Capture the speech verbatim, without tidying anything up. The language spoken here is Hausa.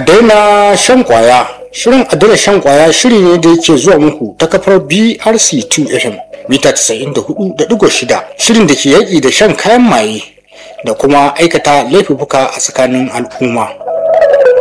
daina shan kwaya. Shirin a daina shan kwaya shiri ne da yake zuwa muku ta kafar B R C two F M mita casa'in da hudu da digo shida. Shirin da ke yaƙi da shan kayan maye da kuma aikata laifuka a tsakanin al'umma.